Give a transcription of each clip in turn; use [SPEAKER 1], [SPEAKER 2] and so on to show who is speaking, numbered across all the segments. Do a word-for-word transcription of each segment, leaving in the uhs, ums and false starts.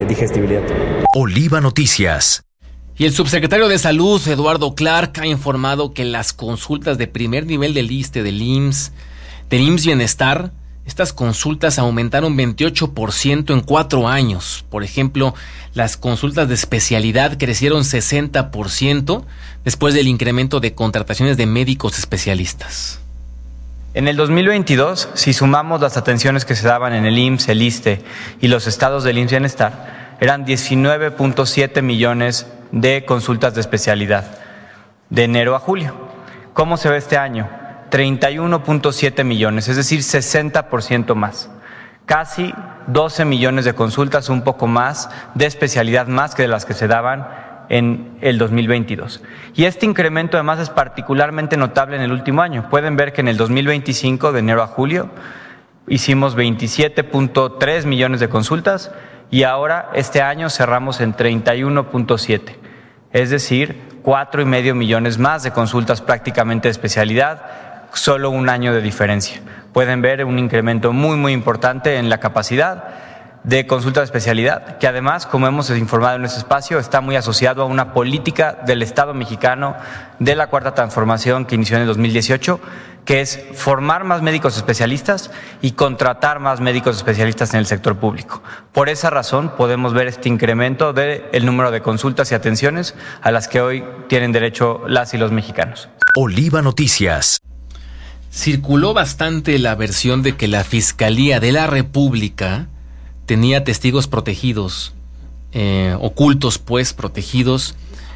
[SPEAKER 1] digestibilidad.
[SPEAKER 2] Oliva Noticias.
[SPEAKER 3] Y el subsecretario de Salud, Eduardo Clark, ha informado que las consultas de primer nivel del ISSSTE, del I M S S, del I M S S Bienestar, estas consultas aumentaron veintiocho por ciento en cuatro años. Por ejemplo, las consultas de especialidad crecieron sesenta por ciento después del incremento de contrataciones de médicos especialistas.
[SPEAKER 4] En el dos mil veintidós, si sumamos las atenciones que se daban en el I M S S, el ISSSTE y los estados del I M S S Bienestar, eran diecinueve punto siete millones de consultas de especialidad de enero a julio. ¿Cómo se ve este año? treinta y uno punto siete millones, es decir, sesenta por ciento más. Casi doce millones de consultas, un poco más, de especialidad más que de las que se daban en el dos mil veintidós. Y este incremento además es particularmente notable en el último año. Pueden ver que en el dos mil veinticinco, de enero a julio, hicimos veintisiete punto tres millones de consultas y ahora este año cerramos en treinta y uno punto siete, es decir, cuatro y medio millones más de consultas prácticamente de especialidad, solo un año de diferencia. Pueden ver un incremento muy, muy importante en la capacidad de consulta de especialidad, que además, como hemos informado en este espacio, está muy asociado a una política del Estado mexicano de la Cuarta Transformación que inició en el dos mil dieciocho, que es formar más médicos especialistas y contratar más médicos especialistas en el sector público. Por esa razón podemos ver este incremento del número de consultas y atenciones a las que hoy tienen derecho las y los mexicanos.
[SPEAKER 2] Oliva Noticias.
[SPEAKER 3] Circuló bastante la versión de que la Fiscalía de la República tenía testigos protegidos, eh, ocultos pues, protegidos,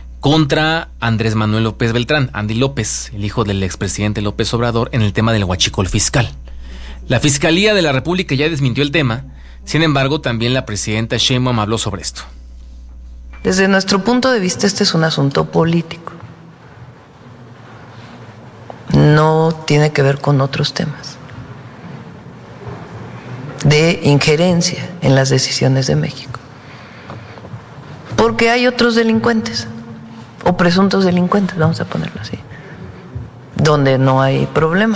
[SPEAKER 3] contra Andrés Manuel López Beltrán, Andy López, el hijo del expresidente López Obrador, en el tema del huachicol fiscal. La Fiscalía de la República ya desmintió el tema, sin embargo, también la presidenta Sheinbaum habló sobre esto.
[SPEAKER 5] Desde nuestro punto de vista, este es un asunto político. No tiene que ver con otros temas de injerencia en las decisiones de México. Porque hay otros delincuentes, o presuntos delincuentes, vamos a ponerlo así, donde no hay problema.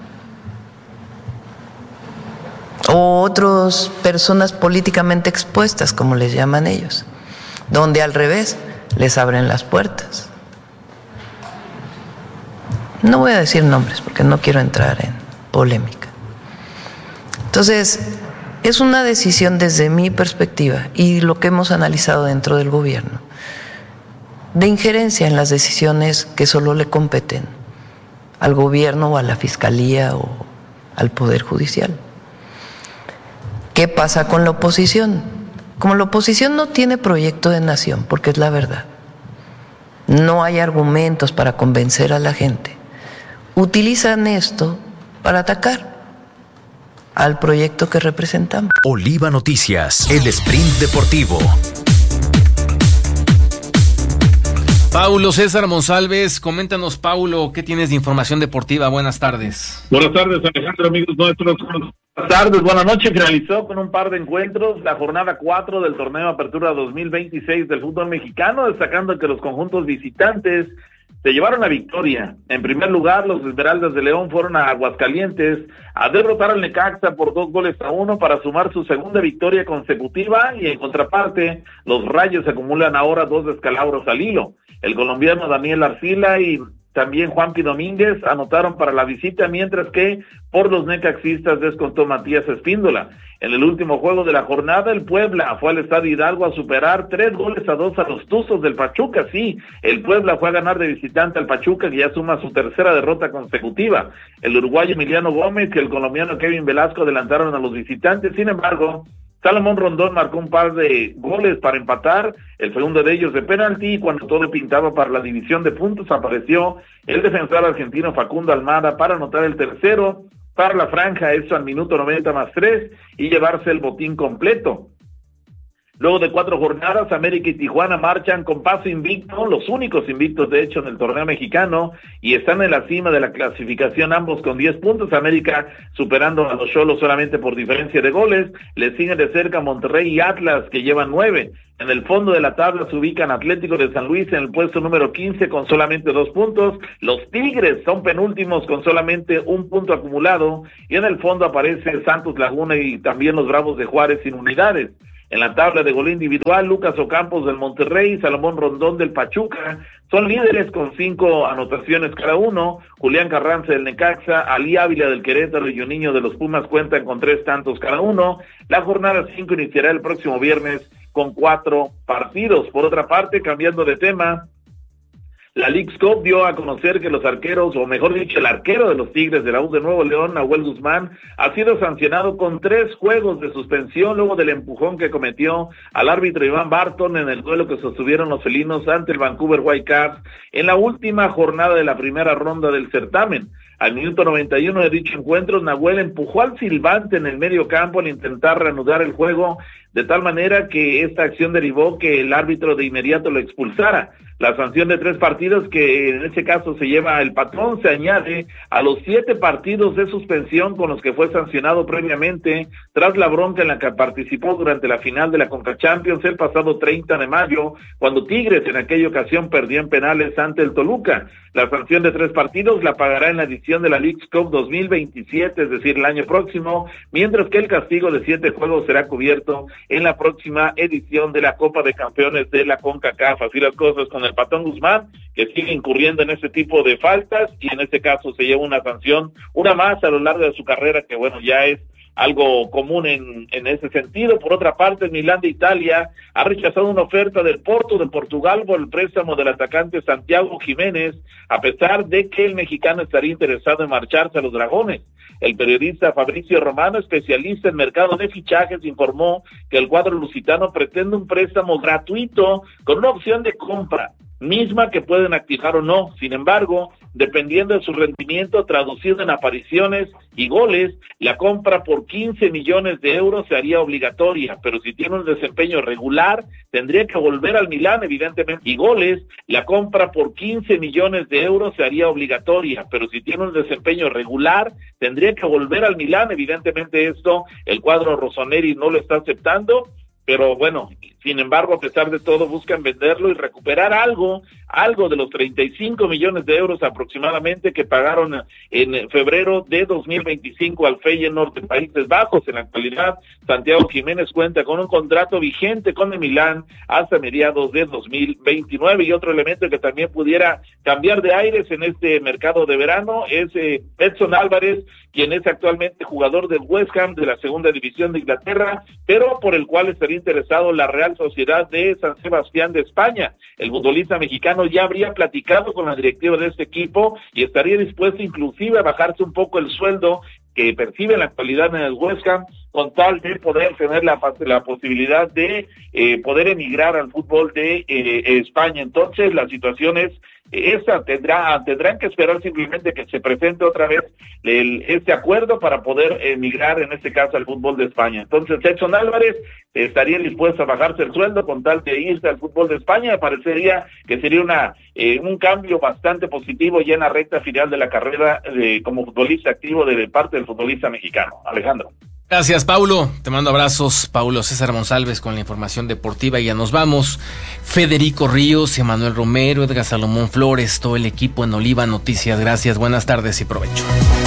[SPEAKER 5] O otras personas políticamente expuestas, como les llaman ellos, donde al revés les abren las puertas. No voy a decir nombres porque no quiero entrar en polémica. Entonces, es una decisión desde mi perspectiva y lo que hemos analizado dentro del gobierno, de injerencia en las decisiones que solo le competen al gobierno o a la fiscalía o al Poder Judicial. ¿Qué pasa con la oposición? Como la oposición no tiene proyecto de nación, porque es la verdad, no hay argumentos para convencer a la gente, utilizan esto para atacar al proyecto que representamos.
[SPEAKER 2] Oliva Noticias, el sprint deportivo.
[SPEAKER 3] Paulo César Monsalves, coméntanos, Paulo, ¿qué tienes de información deportiva? Buenas tardes.
[SPEAKER 6] Buenas tardes, Alejandro, amigos nuestros. Buenas tardes, buenas noches. Finalizó con un par de encuentros la jornada cuatro del torneo Apertura dos mil veintiséis del fútbol mexicano, destacando que los conjuntos visitantes se llevaron la victoria. En primer lugar, los Esmeraldas de León fueron a Aguascalientes a derrotar al Necaxa por dos goles a uno para sumar su segunda victoria consecutiva, y en contraparte, los Rayos acumulan ahora dos descalabros al hilo. El colombiano Daniel Arcila y también Juanpi Domínguez anotaron para la visita, mientras que por los necaxistas descontó Matías Espíndola. En el último juego de la jornada, el Puebla fue al Estadio Hidalgo a superar tres goles a dos a los Tuzos del Pachuca. Sí, el Puebla fue a ganar de visitante al Pachuca, que ya suma su tercera derrota consecutiva. El uruguayo Emiliano Gómez y el colombiano Kevin Velasco adelantaron a los visitantes. Sin embargo, Salomón Rondón marcó un par de goles para empatar, el segundo de ellos de penalti, y cuando todo pintaba para la división de puntos, apareció el defensor argentino Facundo Almada para anotar el tercero para la franja, esto al minuto noventa más tres, y llevarse el botín completo. Luego de cuatro jornadas, América y Tijuana marchan con paso invicto, los únicos invictos de hecho en el torneo mexicano, y están en la cima de la clasificación ambos con diez puntos, América superando a los Xolos solamente por diferencia de goles. Le siguen de cerca Monterrey y Atlas, que llevan nueve. En el fondo de la tabla se ubican Atlético de San Luis en el puesto número quince con solamente dos puntos. Los Tigres son penúltimos con solamente un punto acumulado, y en el fondo aparece Santos Laguna y también los Bravos de Juárez sin unidades. En la tabla de gol individual, Lucas Ocampos del Monterrey y Salomón Rondón del Pachuca son líderes con cinco anotaciones cada uno. Julián Carranza del Necaxa, Ali Ávila del Querétaro y Juninho de los Pumas cuentan con tres tantos cada uno. La jornada cinco iniciará el próximo viernes con cuatro partidos. Por otra parte, cambiando de tema, la Leagues Cup dio a conocer que los arqueros, o mejor dicho, el arquero de los Tigres de la U de Nuevo León, Nahuel Guzmán, ha sido sancionado con tres juegos de suspensión luego del empujón que cometió al árbitro Iván Barton en el duelo que sostuvieron los felinos ante el Vancouver Whitecaps en la última jornada de la primera ronda del certamen. Al minuto noventa y uno de dicho encuentro, Nahuel empujó al silbante en el medio campo al intentar reanudar el juego, de tal manera que esta acción derivó que el árbitro de inmediato lo expulsara. La sanción de tres partidos, que en este caso se lleva el patrón, se añade a los siete partidos de suspensión con los que fue sancionado previamente tras la bronca en la que participó durante la final de la Conca Champions el pasado treinta de mayo, cuando Tigres en aquella ocasión perdió en penales ante el Toluca. La sanción de tres partidos la pagará en la edición de la Leagues Cup dos mil veintisiete, es decir, el año próximo, mientras que el castigo de siete juegos será cubierto en la próxima edición de la Copa de Campeones de la CONCACAF. Así las cosas con el Patón Guzmán, que sigue incurriendo en este tipo de faltas, y en este caso se lleva una sanción, una más a lo largo de su carrera, que bueno, ya es algo común en, en ese sentido. Por otra parte, el Milán de Italia ha rechazado una oferta del Porto de Portugal por el préstamo del atacante Santiago Jiménez, a pesar de que el mexicano estaría interesado en marcharse a los Dragones. El periodista Fabricio Romano, especialista en mercado de fichajes, informó que el cuadro lusitano pretende un préstamo gratuito con una opción de compra, misma que pueden activar o no. Sin embargo, dependiendo de su rendimiento traducido en apariciones y goles, la compra por quince millones de euros se haría obligatoria, pero si tiene un desempeño regular, tendría que volver al Milán, evidentemente, y goles, la compra por quince millones de euros se haría obligatoria, pero si tiene un desempeño regular, tendría que volver al Milán, evidentemente esto, el cuadro rossoneri no lo está aceptando. Pero bueno, sin embargo, a pesar de todo, buscan venderlo y recuperar algo, algo de los treinta y cinco millones de euros aproximadamente que pagaron en febrero de dos mil veinticinco al Feyenoord de Países Bajos. En la actualidad, Santiago Jiménez cuenta con un contrato vigente con el Milán hasta mediados de dos mil veintinueve. Y otro elemento que también pudiera cambiar de aires en este mercado de verano es eh, Edson Álvarez, quien es actualmente jugador del West Ham de la segunda división de Inglaterra, pero por el cual estaría interesado la Real Sociedad de San Sebastián de España. El futbolista mexicano ya habría platicado con la directiva de este equipo y estaría dispuesto inclusive a bajarse un poco el sueldo que percibe en la actualidad en el West Ham, con tal de poder tener la, la posibilidad de eh, poder emigrar al fútbol de eh, España. Entonces la situación es esa, tendrá, tendrán que esperar simplemente que se presente otra vez el, este acuerdo para poder emigrar, en este caso, al fútbol de España. Entonces Edson Álvarez estaría dispuesto a bajarse el sueldo con tal de irse al fútbol de España. Me parecería que sería una eh, un cambio bastante positivo ya en la recta final de la carrera de, como futbolista activo de parte del futbolista mexicano. Alejandro.
[SPEAKER 3] Gracias, Paulo. Te mando abrazos. Paulo César Monsalves con la información deportiva. Y ya nos vamos. Federico Ríos, Emanuel Romero, Edgar Salomón Flores, todo el equipo en Oliva Noticias. Gracias, buenas tardes y provecho.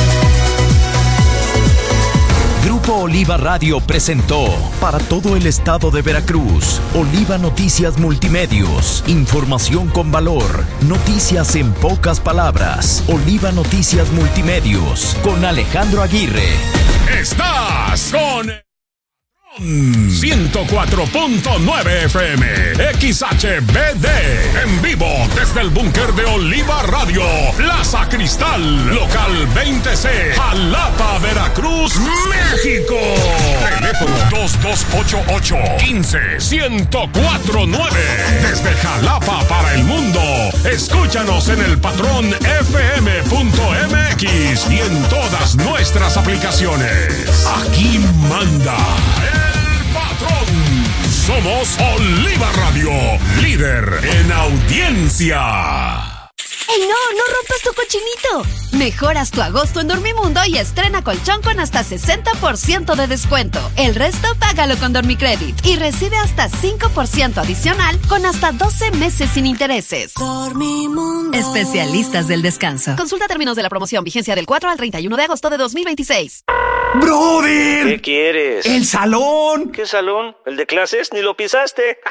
[SPEAKER 2] Grupo Oliva Radio presentó para todo el estado de Veracruz Oliva Noticias Multimedios. Información con valor. Noticias en pocas palabras. Oliva Noticias Multimedios con Alejandro Aguirre.
[SPEAKER 1] Estás con ciento cuatro punto nueve F M X H B D en vivo desde el búnker de Oliva Radio, Plaza Cristal, local veinte C, Jalapa, Veracruz, México. Teléfono dos dos ocho ocho, uno cinco, uno cero cuatro nueve. Desde Jalapa para el mundo. Escúchanos en el patrón F M punto M X y en todas nuestras aplicaciones. Aquí manda el patrón. Somos Oliva Radio, líder en audiencia.
[SPEAKER 7] ¡Ey, no! ¡No rompas tu cochinito! Mejoras tu agosto en Dormimundo y estrena colchón con hasta sesenta por ciento de descuento. El resto págalo con Dormicredit y recibe hasta cinco por ciento adicional con hasta doce meses sin intereses. Dormimundo. Especialistas del descanso. Consulta términos de la promoción. Vigencia del cuatro al treinta y uno de agosto de dos mil veintiséis.
[SPEAKER 8] ¡Brother!
[SPEAKER 9] ¿Qué quieres?
[SPEAKER 8] ¡El salón!
[SPEAKER 9] ¿Qué salón? ¿El de clases? Ni lo pisaste.